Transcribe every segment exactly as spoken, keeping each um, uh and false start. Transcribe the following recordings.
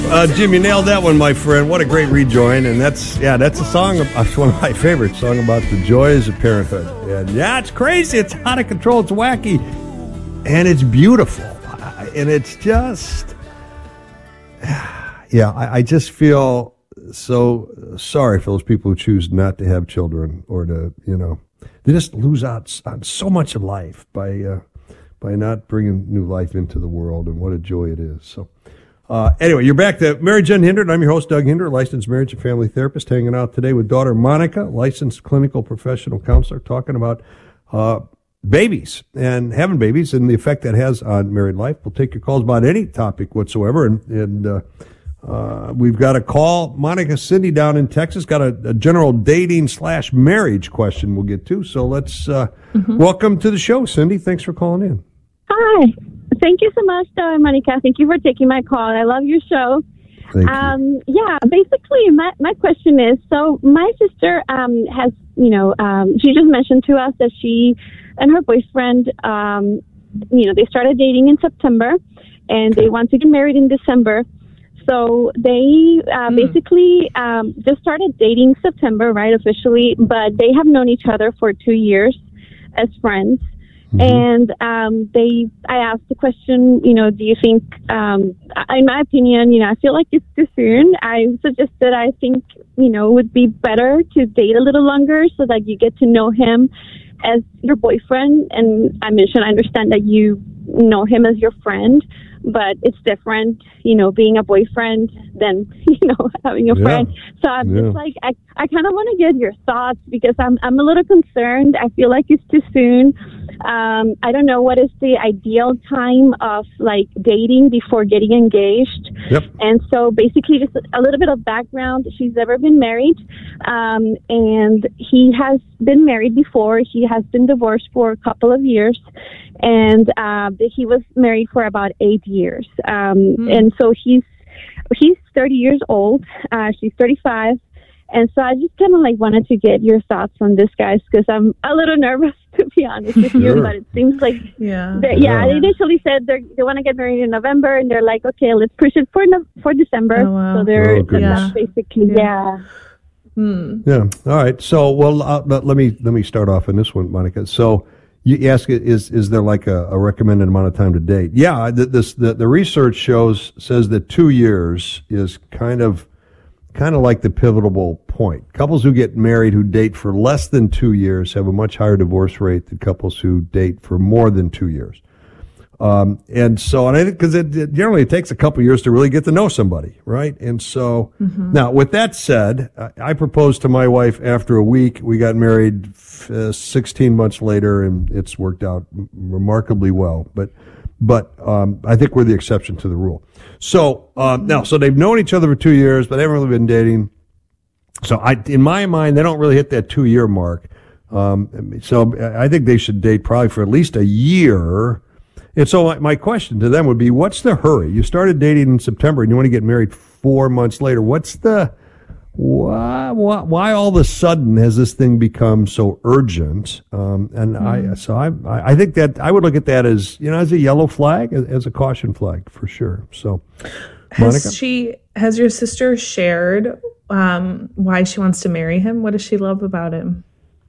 Uh, Jim, you nailed that one, my friend. What a great rejoin. And that's, yeah, that's a song, it's one of my favorites, song about the joys of parenthood. And yeah, it's crazy. It's out of control. It's wacky. And it's beautiful. And it's just, yeah, I, I just feel so sorry for those people who choose not to have children or to, you know, they just lose out on so much of life by, uh, by not bringing new life into the world. And what a joy it is. So. Uh, anyway, you're back to Marriage Unhindered. I'm your host, Doug Hinder, licensed marriage and family therapist, hanging out today with daughter Monica, licensed clinical professional counselor, talking about uh, babies and having babies and the effect that has on married life. We'll take your calls about any topic whatsoever. And, and uh, uh, we've got a call. Monica, Cindy down in Texas, got a, a general dating slash marriage question we'll get to. So let's uh, mm-hmm. welcome to the show, Cindy. Thanks for calling in. Hi. Thank you so much, uh, Monica. Thank you for taking my call. I love your show. Thank um, you. Yeah, basically, my, my question is, so my sister um, has, you know, um, she just mentioned to us that she and her boyfriend, um, you know, they started dating in September, and they want to get married in December. So they uh, mm. basically um, just started dating September, right, officially, but they have known each other for two years as friends. Mm-hmm. And um, they, I asked the question, you know, do you think, um, in my opinion, you know, I feel like it's too soon. I suggested I think, you know, it would be better to date a little longer so that you get to know him as your boyfriend. And I mentioned, I understand that you know him as your friend, but it's different, you know, being a boyfriend than, you know, having a yeah. friend. So I'm yeah. just like, I, I kind of want to get your thoughts because I'm, I'm a little concerned. I feel like it's too soon. Um, I don't know what is the ideal time of like dating before getting engaged. Yep. And so basically just a little bit of background. She's never been married. Um, and he has been married before. He has been divorced for a couple of years. And uh, he was married for about eight years. Um, mm. And so he's he's thirty years old. Uh, she's thirty-five. And so I just kind of like wanted to get your thoughts on this, guys, because I'm a little nervous, to be honest with you. But it seems like, yeah, yeah, yeah. They initially said they they want to get married in November, and they're like, okay, let's push it for no- for December. Oh, wow. So they're oh, yeah. basically, yeah. yeah. Hmm. Yeah. All right. So, well, uh, let me let me start off in this one, Monica. So, you ask, is is there like a, a recommended amount of time to date? Yeah. The, this the the research shows says that two years is kind of kind of like the pivotal point. Couples who get married who date for less than two years have a much higher divorce rate than couples who date for more than two years. Um, and so, and I think because it, it generally it takes a couple years to really get to know somebody, right? And so, mm-hmm. now with that said, I, I proposed to my wife after a week. We got married uh, sixteen months later, and it's worked out remarkably well. But, but um, I think we're the exception to the rule. So um, now, so they've known each other for two years, but they haven't really been dating. So I, in my mind, they don't really hit that two-year mark. Um, so I think they should date probably for at least a year. And so my question to them would be, what's the hurry? You started dating in September and you want to get married four months later. What's the, why, why, why all of a sudden has this thing become so urgent? Um, and mm. I, so I, I think that I would look at that as, you know, as a yellow flag, as, as a caution flag for sure. So, has Monica? she, has your sister shared, um, why she wants to marry him? What does she love about him?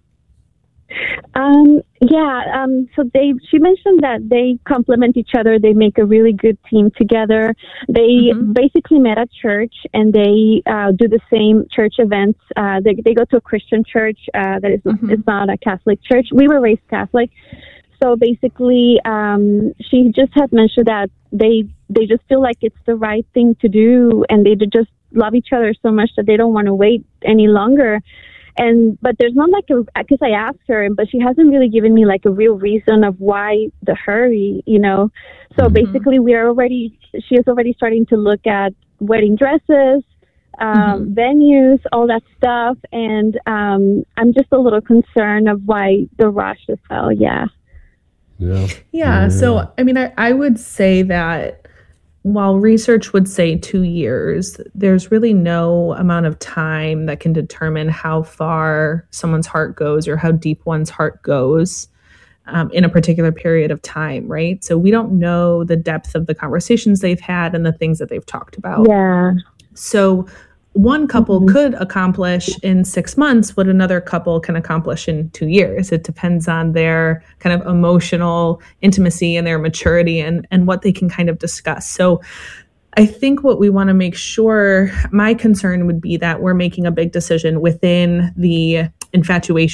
Um, yeah, um, so they, she mentioned that they complement each other. They make a really good team together. They mm-hmm. basically met at church and they, uh, do the same church events. Uh, they, they go to a Christian church, uh, that is, mm-hmm. is not a Catholic church. We were raised Catholic. So basically, um, she just had mentioned that they, they just feel like it's the right thing to do and they just love each other so much that they don't want to wait any longer. And, but there's not like a, because I asked her, but she hasn't really given me like a real reason of why the hurry, you know. So mm-hmm. basically we are already, she is already starting to look at wedding dresses, um, mm-hmm. venues, all that stuff. And um, I'm just a little concerned of why the rush as well. Yeah. Yeah. Yeah. So, I mean, I, I would say that while research would say two years, there's really no amount of time that can determine how far someone's heart goes or how deep one's heart goes. um, in a particular period of time, right? So we don't know the depth of the conversations they've had and the things that they've talked about. Yeah. So one couple mm-hmm. could accomplish in six months what another couple can accomplish in two years. It depends on their kind of emotional intimacy and their maturity and, and what they can kind of discuss. So I think what we want to make sure, my concern would be that we're making a big decision within the infatuation